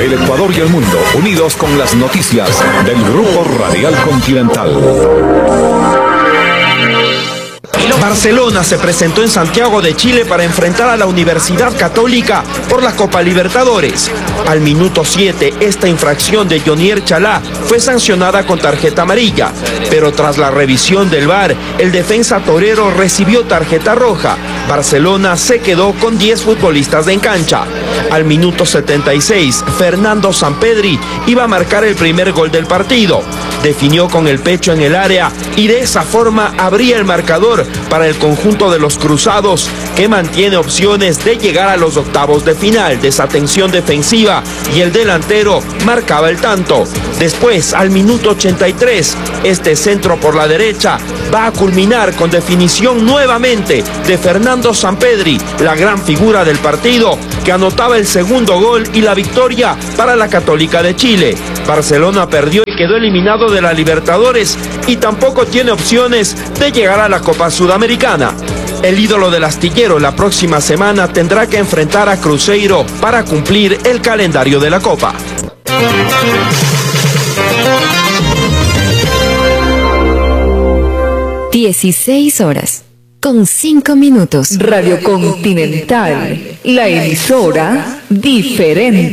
El Ecuador y el mundo, unidos con las noticias del Grupo Radial Continental. Barcelona se presentó en Santiago de Chile para enfrentar a la Universidad Católica por la Copa Libertadores. Al minuto 7, esta infracción de Jonier Chalá fue sancionada con tarjeta amarilla, pero tras la revisión del VAR, el defensa torero recibió tarjeta roja. Barcelona se quedó con 10 futbolistas en cancha. Al minuto 76, Fernando Sampedri iba a marcar el primer gol del partido. Definió con el pecho en el área y de esa forma abría el marcador para el conjunto de los cruzados, que mantiene opciones de llegar a los octavos de final. Desatención defensiva y el delantero marcaba el tanto. Después, al minuto 83, este centro por la derecha va a culminar con definición nuevamente de Fernando Sampedri, la gran figura del partido, que anotaba el segundo gol y la victoria para la Católica de Chile. Barcelona perdió y quedó eliminado de la Libertadores y tampoco tiene opciones de llegar a la Copa Sudamericana. El ídolo del astillero la próxima semana tendrá que enfrentar a Cruzeiro para cumplir el calendario de la Copa. 16:05. Radio Continental, la emisora diferente.